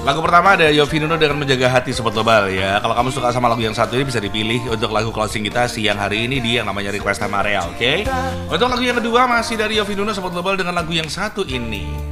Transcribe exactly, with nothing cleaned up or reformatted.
Lagu pertama ada Yovie Nuno dengan Menjaga Hati Sobat Global ya. Kalau kamu suka sama lagu yang satu ini bisa dipilih untuk lagu closing kita siang hari ini di yang namanya Request Time Area, oke? Okay? Untuk lagu yang kedua masih dari Yovie Nuno Sobat Global dengan lagu yang satu ini.